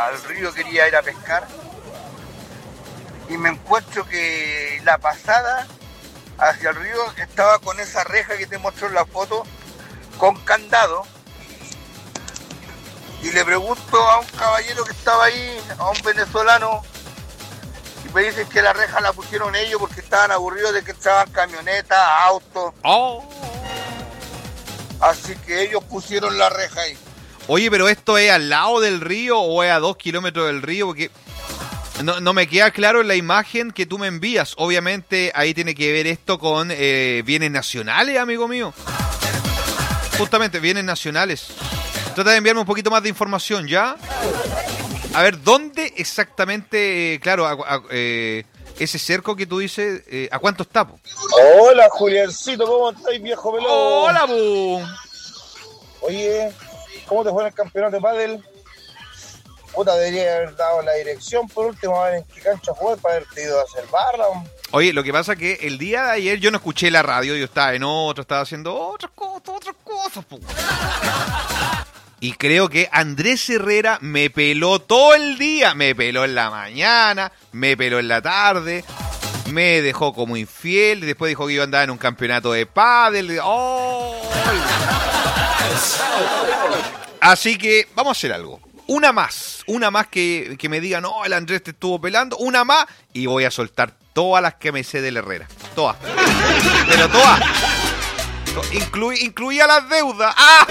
al río, quería ir a pescar. Y me encuentro que la pasada hacia el río estaba con esa reja que te mostró en la foto, con candado. Y le pregunto a un caballero que estaba ahí, a un venezolano, y me dicen que la reja la pusieron ellos porque estaban aburridos de que entraban camionetas, autos. Así que ellos pusieron la reja ahí. Oye, pero ¿esto es al lado del río o es a 2 kilómetros del río? Porque no me queda claro en la imagen que tú me envías. Obviamente ahí tiene que ver esto con bienes nacionales, amigo mío. Justamente, bienes nacionales. Trata de enviarme un poquito más de información, ¿ya? A ver, ¿dónde exactamente, ese cerco que tú dices, a cuánto está, po? Hola, Juliancito, ¿cómo estáis, viejo pelado? Hola, bu. Oye, ¿cómo te fue en el campeonato de pádel? Puta, debería haber dado la dirección por último, a ver en qué cancha jugar para haberte ido a hacer barra. Oye, lo que pasa es que el día de ayer yo no escuché la radio, yo estaba en otro, estaba haciendo otras cosas, po. Y creo que Andrés Herrera me peló todo el día. Me peló en la mañana, me peló en la tarde, me dejó como infiel, después dijo que iba a andar en un campeonato de pádel. ¡Oh! Así que vamos a hacer algo. Una más que me diga, no, el Andrés te estuvo pelando, una más, y voy a soltar todas las que me sé del Herrera. Todas. Pero todas. Incluía las deudas. ¡Ah!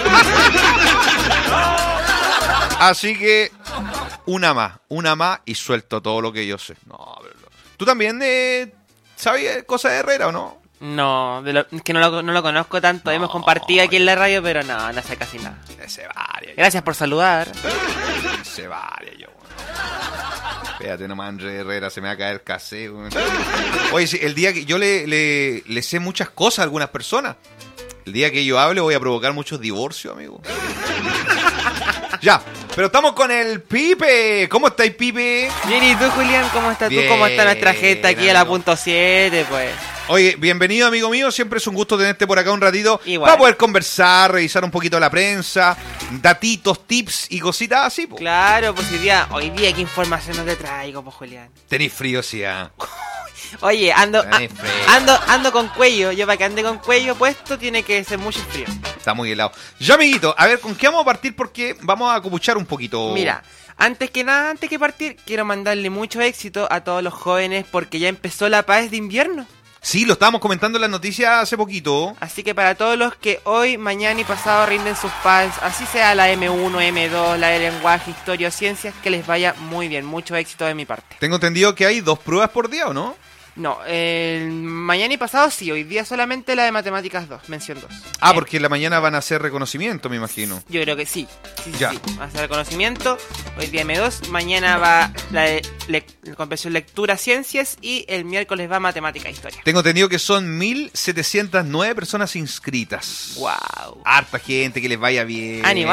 Así que una más y suelto todo lo que yo sé. No, pero ¿tú también sabías cosas de Herrera o no? No, es que no lo conozco tanto. Hemos compartido aquí en la radio, pero no sé casi nada. Ese varia. Gracias por saludar. Ese varia yo. Espérate nomás, Andrés Herrera, se me va a caer el casé. Oye, sí, el día que yo le sé muchas cosas a algunas personas. El día que yo hable voy a provocar muchos divorcios, amigo. Ya, pero estamos con el Pipe. ¿Cómo estáis, Pipe? Bien, ¿y tú, Julián? ¿Cómo estás Bien, tú? ¿Cómo está nuestra gente aquí a la punto 7, pues? Oye, bienvenido, amigo mío. Siempre es un gusto tenerte por acá un ratito. Igual. Para poder conversar, revisar un poquito la prensa, datitos, tips y cositas así, po. Claro, pues hoy día, ¿qué información no te traigo, pues, Julián? Tenéis frío, sí, ah. Oye, ando con cuello. Yo para que ande con cuello puesto tiene que ser mucho frío. Está muy helado. Ya, amiguito, a ver, ¿con qué vamos a partir? Porque vamos a copuchar un poquito. Mira, antes que partir, quiero mandarle mucho éxito a todos los jóvenes porque ya empezó la paz de invierno. Sí, lo estábamos comentando en las noticias hace poquito. Así que para todos los que hoy, mañana y pasado rinden sus PAEs, así sea la M1, M2, la de lenguaje, historia o ciencias, que les vaya muy bien. Mucho éxito de mi parte. Tengo entendido que hay 2 pruebas por día, ¿o no? No, mañana y pasado sí, hoy día solamente la de matemáticas 2, mención 2. Ah, porque en la mañana van a hacer reconocimiento, me imagino. Yo creo que sí. Ya. Sí. Va a hacer reconocimiento, hoy día M2, mañana va la de comprensión lectura ciencias y el miércoles va matemática e historia. Tengo entendido que son 1.709 personas inscritas. ¡Wow! Harta gente, que les vaya bien. ¡Ánimo!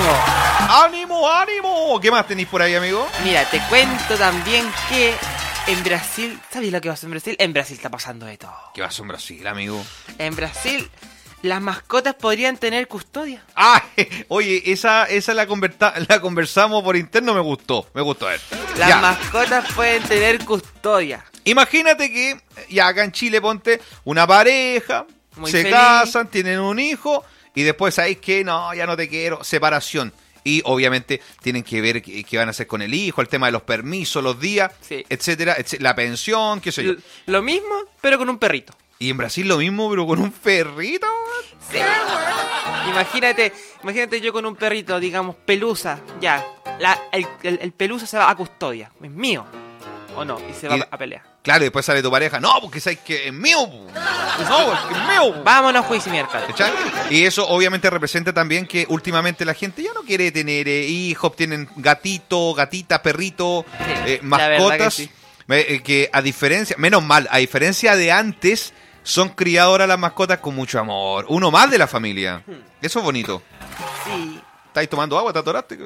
¡Ánimo! ¿Qué más tenéis por ahí, amigo? Mira, te cuento también que en Brasil, ¿sabes lo que pasó en Brasil? En Brasil está pasando de todo. ¿Qué pasó en Brasil, amigo? En Brasil, las mascotas podrían tener custodia. Ah, oye, esa la conversamos por interno, me gustó Las mascotas pueden tener custodia. Imagínate que, ya acá en Chile, ponte, una pareja, Muy se feliz. casan, tienen un hijo, y después, ¿sabéis qué? No, ya no te quiero, separación. Y obviamente tienen que ver qué van a hacer con el hijo, el tema de los permisos, los días, Sí. etcétera, la pensión, qué sé yo. Lo mismo, pero con un perrito. Y en Brasil lo mismo, pero con un perrito. Sí. Imagínate yo con un perrito, digamos, Pelusa. Ya, el Pelusa se va a custodia. Es mío. ¿O no? Y se va a pelear. Claro, y después sale tu pareja. No, porque sabes que es mío. No, es que es mío. Vámonos, juicio miércoles. ¿Cachai? Y eso obviamente representa también que últimamente la gente ya no quiere tener hijos, tienen gatito, gatita, perrito, Sí, mascotas. la verdad Que a diferencia, menos mal, a diferencia de antes, son criadoras las mascotas con mucho amor. Uno más de la familia. Eso es bonito. Sí. ¿Estáis tomando agua? ¿Te atoraste?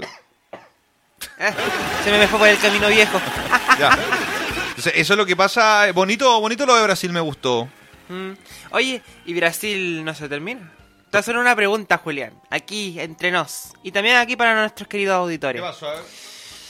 Se me fue por el camino viejo. Ya. Entonces, eso es lo que pasa. Bonito lo de Brasil, me gustó. Oye, ¿y Brasil no se termina? Te voy a hacer una pregunta, Julián. Aquí, entre nos. Y también aquí para nuestros queridos auditores. ¿Qué pasó? A ver.